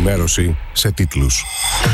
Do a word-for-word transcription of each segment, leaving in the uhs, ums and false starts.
ενημέρωση σε τίτλους.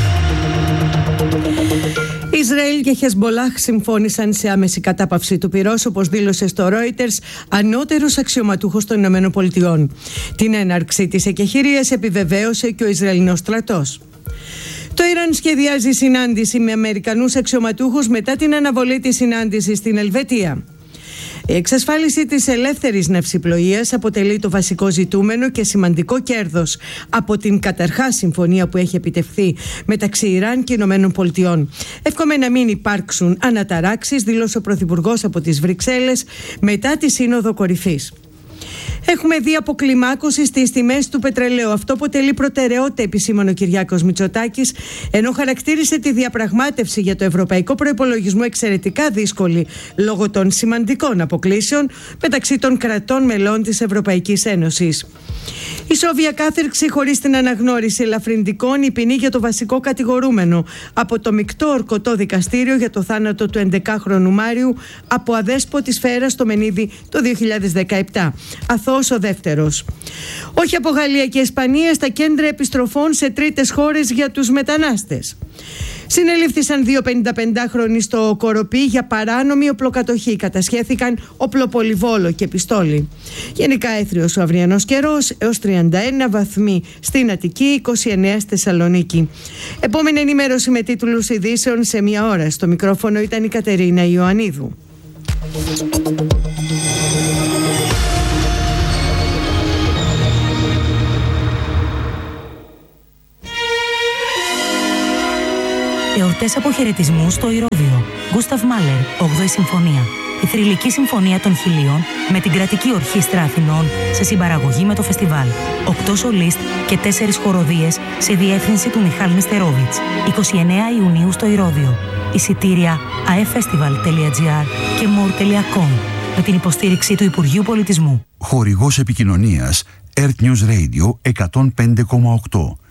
Ισραήλ και Χεσμολάχ συμφώνησαν σε άμεση κατάπαυση του πυρός, όπως δήλωσε στο Reuters ανώτερος αξιωματούχος των Ηνωμένων Πολιτειών. Την έναρξη της εκεχηρίας επιβεβαίωσε και ο Ισραηλινός στρατός. Το Ιράν σχεδιάζει συνάντηση με Αμερικανούς αξιωματούχους μετά την αναβολή της συνάντησης στην Ελβετία. Η εξασφάλιση της ελεύθερης ναυσιπλοείας αποτελεί το βασικό ζητούμενο και σημαντικό κέρδος από την καταρχάς συμφωνία που έχει επιτευχθεί μεταξύ Ιράν και Ηνωμένων Πολιτειών. Εύχομαι να μην υπάρξουν αναταράξεις, δήλωσε ο Πρωθυπουργός από τις Βρυξέλλες μετά τη Σύνοδο Κορυφής. Έχουμε δει αποκλιμάκωση στις τιμές του πετρελαίου. Αυτό αποτελεί προτεραιότητα, επισήμανε ο Κυριάκος Μητσοτάκης, ενώ χαρακτήρισε τη διαπραγμάτευση για το ευρωπαϊκό προϋπολογισμό εξαιρετικά δύσκολη λόγω των σημαντικών αποκλήσεων μεταξύ των κρατών μελών της Ευρωπαϊκής Ένωσης. Η σόβια κάθερξη χωρίς την αναγνώριση ελαφρυντικών, η ποινή για το βασικό κατηγορούμενο από το μεικτό ορκωτό δικαστήριο για το θάνατο του ενδεκάχρονου Μάριου από αδέσποτη σφαίρα στο Μενίδη το δύο χιλιάδες δεκαεπτά. Αθώος ο δεύτερος. Όχι από Γαλλία και Ισπανία στα κέντρα επιστροφών σε τρίτες χώρες για τους μετανάστες. Συνελήφθησαν δύο πενηνταπεντάχρονοι στο Κοροπή για παράνομη οπλοκατοχή. Κατασχέθηκαν οπλοπολιβόλο και πιστόλι. Γενικά έθριος ο αυριανός καιρός, έως τριάντα ένα βαθμοί στην Αττική, είκοσι εννέα στη Θεσσαλονίκη. Επόμενη ενημέρωση με τίτλους ειδήσεων σε μία ώρα. Στο μικρόφωνο ήταν η Κατερίνα Ιωαννίδου. Εορτές αποχαιρετισμού στο Ηρώδειο. Γκούσταβ Μάλερ, όγδοη Συμφωνία. Η θρυλική συμφωνία των Χιλίων με την κρατική ορχήστρα Αθηνών σε συμπαραγωγή με το φεστιβάλ. Οκτώ σολίστ και τέσσερις χοροδίες σε διεύθυνση του Μιχάλ Νεστερόβιτς. εικοστή ενάτη Ιουνίου στο Ηρώδειο. Εισιτήρια α ε φεστιβάλ τελεία τζι άρ και μορ τελεία κομ με την υποστήριξη του Υπουργείου Πολιτισμού. Χορηγός επικοινωνίας Earth News Radio εκατόν πέντε κόμμα οκτώ.